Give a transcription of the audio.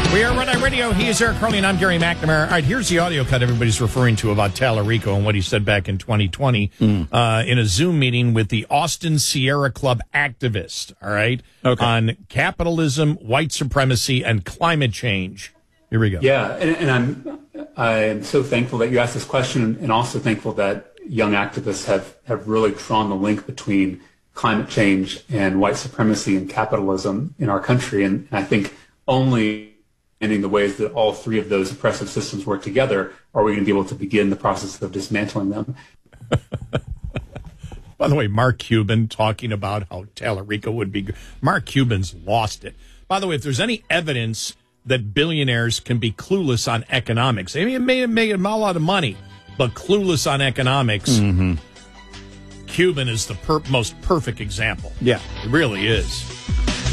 We are Red Eye Radio. He is Eric Crowley, and I'm Gary McNamara. All right, here's the audio cut everybody's referring to about Tallarico and what he said back in 2020 in a Zoom meeting with the Austin Sierra Club activist, all right, on capitalism, white supremacy, and climate change. Here we go. Yeah, and I'm so thankful that you asked this question, and also thankful that young activists have really drawn the link between climate change and white supremacy and capitalism in our country. And I think only in the ways that all three of those oppressive systems work together are we going to be able to begin the process of dismantling them. By the way, Mark Cuban talking about how Tallarico would be good. Mark Cuban's lost it. By the way, if there's any evidence that billionaires can be clueless on economics, I mean, it may have made him a lot of money, but clueless on economics, Cuban is the most perfect example. Yeah. It really is.